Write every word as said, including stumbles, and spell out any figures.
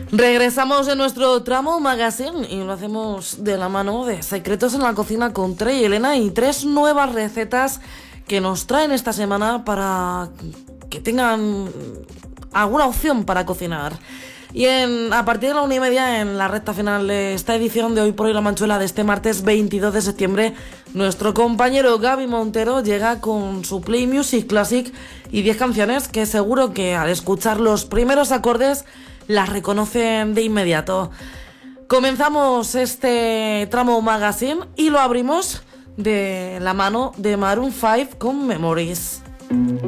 Regresamos en nuestro tramo magazine y lo hacemos de la mano de Secretos en la Cocina con Trey y Elena y tres nuevas recetas que nos traen esta semana para que tengan alguna opción para cocinar. Y en, a partir de la una y media, en la recta final de esta edición de Hoy por Hoy La Manchuela de este martes veintidós de septiembre, nuestro compañero Gaby Montero llega con su Play Music Classic y diez canciones que seguro que al escuchar los primeros acordes las reconocen de inmediato. Comenzamos este tramo magazine y lo abrimos de la mano de Maroon cinco con Memories.